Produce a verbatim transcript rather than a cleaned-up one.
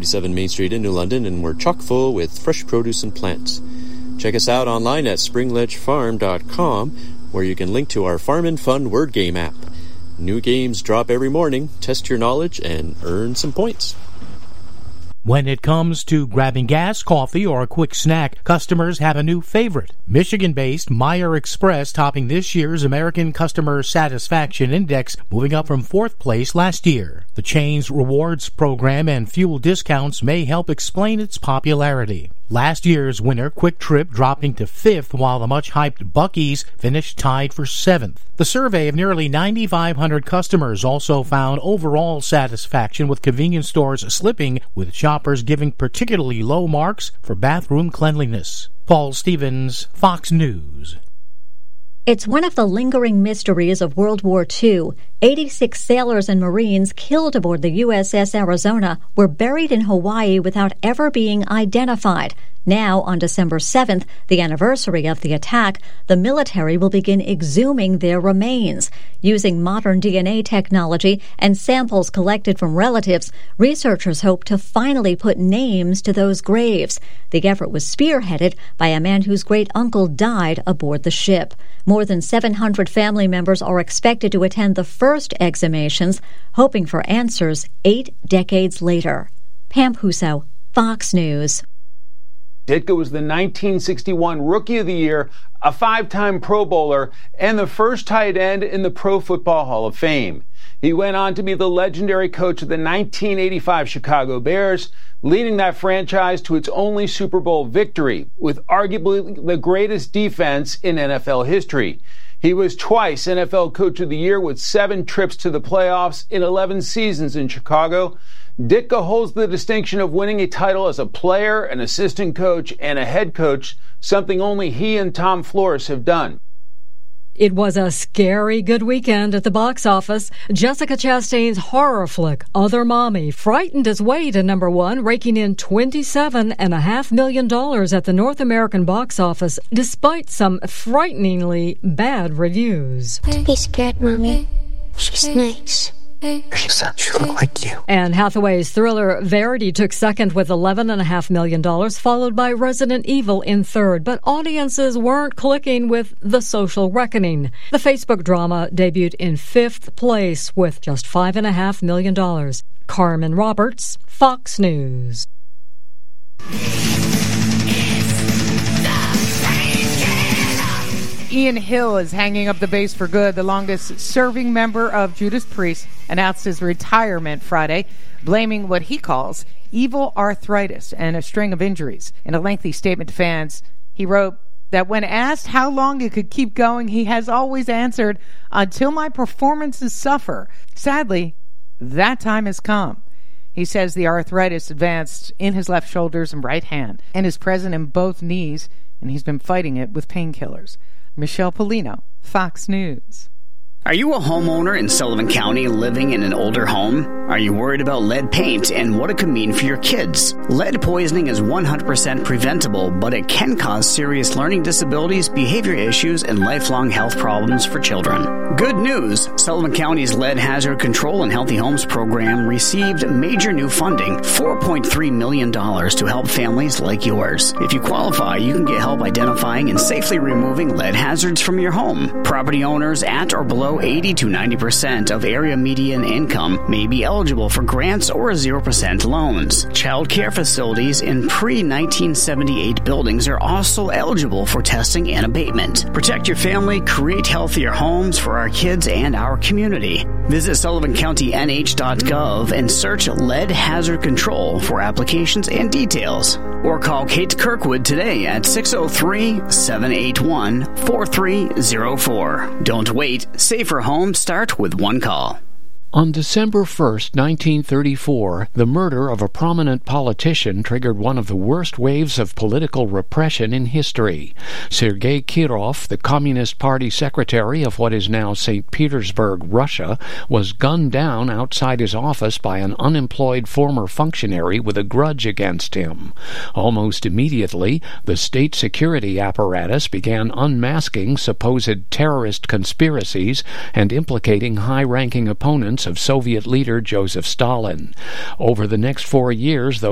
seven Main Street in New London, and we're chock full with fresh produce and plants. Check us out online at spring ledge farm dot com, where you can link to our Farm and Fun word game app. New games drop every morning. Test your knowledge and earn some points. When it comes to grabbing gas, coffee, or a quick snack, customers have a new favorite. Michigan-based Meyer Express topping this year's American Customer Satisfaction Index, moving up from fourth place last year. The chain's rewards program and fuel discounts may help explain its popularity. Last year's winner, Quick Trip, dropping to fifth, while the much-hyped Buc-ee's finished tied for seventh. The survey of nearly nine thousand five hundred customers also found overall satisfaction with convenience stores slipping, with shoppers giving particularly low marks for bathroom cleanliness. Paul Stevens, Fox News. It's one of the lingering mysteries of World War Two. eighty-six sailors and Marines killed aboard the U S S Arizona were buried in Hawaii without ever being identified. Now, on December seventh, the anniversary of the attack, the military will begin exhuming their remains. Using modern D N A technology and samples collected from relatives, researchers hope to finally put names to those graves. The effort was spearheaded by a man whose great-uncle died aboard the ship. More than seven hundred family members are expected to attend the first exhumations, hoping for answers eight decades later. Pam Huso, Fox News. Ditka was the nineteen sixty-one Rookie of the Year, a five-time Pro Bowler, and the first tight end in the Pro Football Hall of Fame. He went on to be the legendary coach of the nineteen eighty-five Chicago Bears, leading that franchise to its only Super Bowl victory, with arguably the greatest defense in N F L history. He was twice N F L Coach of the Year with seven trips to the playoffs in eleven seasons in Chicago. Ditka holds the distinction of winning a title as a player, an assistant coach, and a head coach, something only he and Tom Flores have done. It was a scary good weekend at the box office. Jessica Chastain's horror flick, Other Mommy, frightened its way to number one, raking in twenty-seven point five million dollars at the North American box office, despite some frighteningly bad reviews. Don't be scared, Mommy. She's nice. She said she looked like you. Anne Hathaway's thriller Verity took second with eleven point five million dollars, followed by Resident Evil in third. But audiences weren't clicking with The Social Reckoning. The Facebook drama debuted in fifth place with just five point five million dollars. Carmen Roberts, Fox News. Ian Hill is hanging up the bass for good. The longest-serving member of Judas Priest announced his retirement Friday, blaming what he calls evil arthritis and a string of injuries. In a lengthy statement to fans, he wrote that when asked how long he could keep going, he has always answered, "Until my performances suffer." Sadly, that time has come. He says the arthritis advanced in his left shoulders and right hand and is present in both knees, and he's been fighting it with painkillers. Michelle Polino, Fox News. Are you a homeowner in Sullivan County living in an older home? Are you worried about lead paint and what it could mean for your kids? Lead poisoning is one hundred percent preventable, but it can cause serious learning disabilities, behavior issues, and lifelong health problems for children. Good news! Sullivan County's Lead Hazard Control and Healthy Homes program received major new funding, four point three million dollars, to help families like yours. If you qualify, you can get help identifying and safely removing lead hazards from your home. Property owners at or below eighty to ninety percent of area median income may be eligible for grants or zero percent loans. Child care facilities in pre nineteen seventy-eight buildings are also eligible for testing and abatement. Protect your family, create healthier homes for our kids and our community. Visit Sullivan County N H dot gov and search Lead Hazard Control for applications and details. Or call Kate Kirkwood today at six oh three, seven eight one, four three oh four. Don't wait. Safer homes start with one call. On December first, nineteen thirty-four, the murder of a prominent politician triggered one of the worst waves of political repression in history. Sergei Kirov, the Communist Party secretary of what is now Saint Petersburg, Russia, was gunned down outside his office by an unemployed former functionary with a grudge against him. Almost immediately, the state security apparatus began unmasking supposed terrorist conspiracies and implicating high-ranking opponents of Soviet leader Joseph Stalin. Over the next four years, those